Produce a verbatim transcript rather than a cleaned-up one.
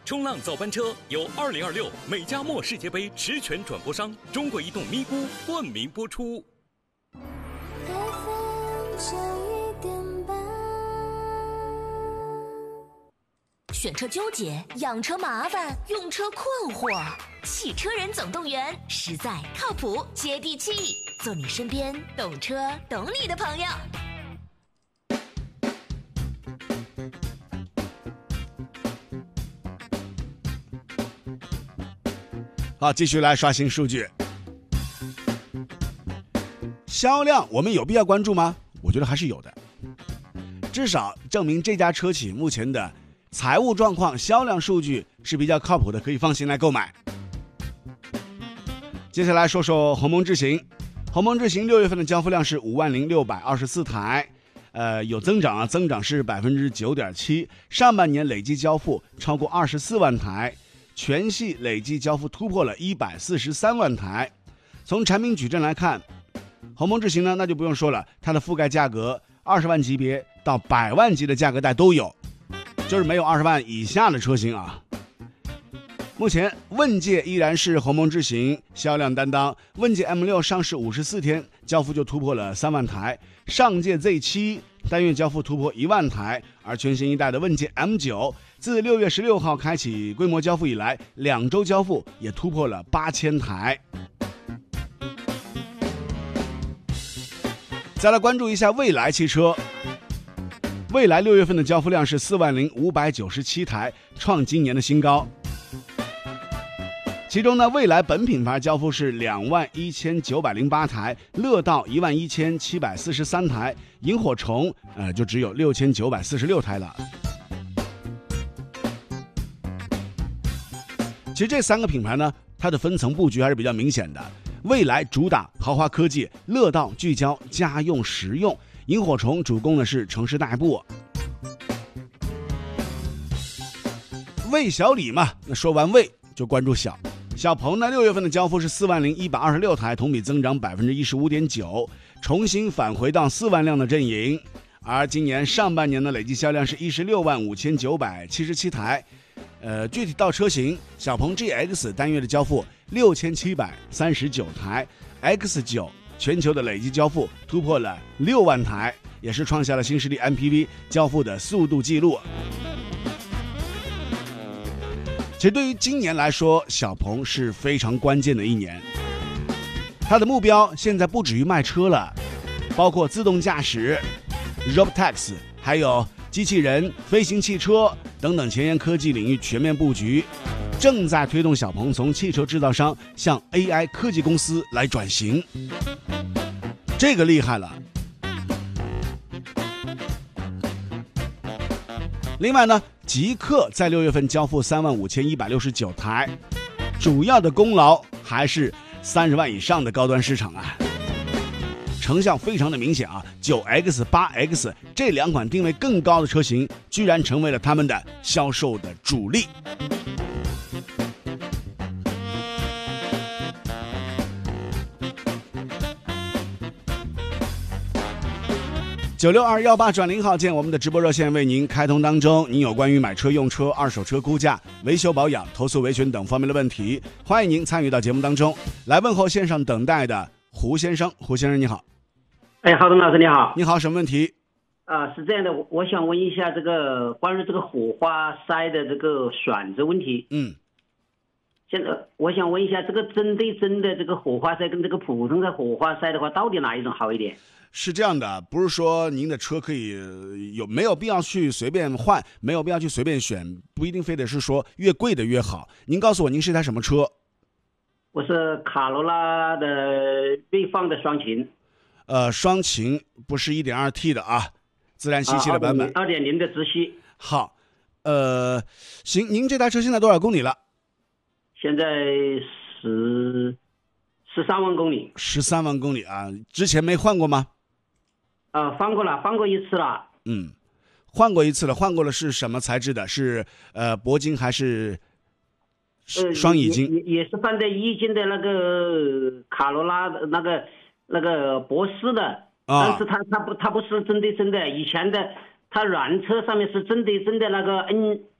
冲浪早班车由二零二六美加墨世界杯实权转播商中国移动咪咕冠名播出。 选车纠结，养车麻烦，用车困惑。汽车人总动员，实在靠谱接地气，做你身边懂车懂你的朋友。 好，继续来刷新数据。销量我们有必要关注吗？我觉得还是有的，至少证明这家车企目前的财务状况、销量数据是比较靠谱的，可以放心来购买。接下来说说鸿蒙智行，鸿蒙智行六月份的交付量是五万零六百二十四台，呃，有增长啊，增长是百分之九点七。上半年累计交付超过二十四万台，全系累计交付突破了一百四十三万台。从产品矩阵来看，鸿蒙智行呢，那就不用说了，它的覆盖价格二十万级别到百万级的价格带都有。就是没有二十万以下的车型啊。目前问界依然是鸿蒙智行销量担当，问界 M 六 上市五十四天，交付就突破了三万台，上界 Z 七 单月交付突破一万台，而全新一代的问界 M 九 自六月十六号开启规模交付以来，两周交付也突破了八千台。再来关注一下蔚来汽车。蔚来六月份的交付量是四万零五百九十七台，创今年的新高。其中呢，蔚来本品牌交付是两万一千九百零八台，乐道一万一千七百四十三台，萤火虫呃就只有六千九百四十六台了。其实这三个品牌呢，它的分层布局还是比较明显的。蔚来主打豪华科技，乐道聚焦家用实用，萤火虫主攻的是城市代步。魏小李嘛，那说完魏就关注小。小鹏呢，六月份的交付是四万零一百二十六台，同比增长百分之一十五点九，重新返回到四万辆的阵营。而今年上半年的累计销量是一十六万五千九百七十七台。呃，具体到车型，小鹏 G X 单月的交付六千七百三十九台 ，X 九 全球的累计交付突破了六万台，也是创下了新势力 M P V 交付的速度记录。其实对于今年来说，小鹏是非常关键的一年。它的目标现在不止于卖车了，包括自动驾驶、Robotaxi， 还有机器人、飞行汽车等等前沿科技领域全面布局，正在推动小鹏从汽车制造商向 A I 科技公司来转型。这个厉害了。另外呢，极氪在六月份交付三万五千一百六十九台，主要的功劳还是三十万以上的高端市场啊，成效非常的明显啊。九 X、八 X 这两款定位更高的车型，居然成为了他们的销售的主力。九六二一八转零号键，我们的直播热线为您开通当中。您有关于买车、用车、二手车估价、维修保养、投诉维权等方面的问题，欢迎您参与到节目当中来问候线上等待的胡先生。胡先生你好。 哎，郝东老师你好。 你好，什么问题？ 啊、呃，是这样的，我我想问一下这个关于这个火花塞的这个选择问题。 嗯。 现在我想问一下，这个针对针的这个火花塞跟这个普通的火花塞的话，到底哪一种好一点？ 是这样的，不是说您的车可以有没有必要去随便换，没有必要去随便选，不一定非得是说越贵的越好。您告诉我您是一台什么车？ 我是卡罗拉的锐放的双擎。 呃，双擎不是 一点二 T 的啊，自然吸气的版本。 二点零的直吸。 好，呃，行，您这台车现在多少公里了？ 现在十十三万公里。 十三万公里啊，之前没换过吗？ 呃，换过了，换过一次了。 嗯，换过一次了，换过了是什么材质的？是呃铂金还是双乙金？ 呃、也, 也是放在一金的那个卡罗拉的那个那个博士的，啊、但是它它不它不是针对针的，以前的它软车上面是针对针的那个 N